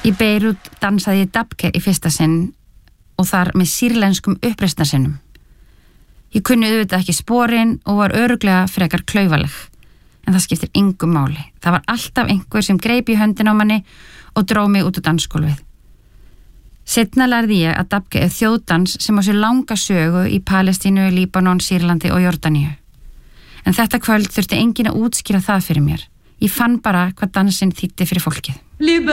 Í Beirút dansaði ég dabke í fyrsta sinn og þar með sýrlenskum uppreisnarsinnum. Ég kunni auðvitað ekki sporin og var örugglega frekar klaufaleg, en það skiptir engu máli. Það var alltaf einhver sem greip í höndin á manni og dró mig út á dansgólfið. Seinna lærði ég að dabke þjóðdans sem á sér langa sögu í Palestínu, Líbanon, Sýrlandi og Jordaníu. En þetta kvöld þurfti enginn að útskýra það fyrir mér. Ég fann bara hvað dansinn þýddi fyrir fólkið.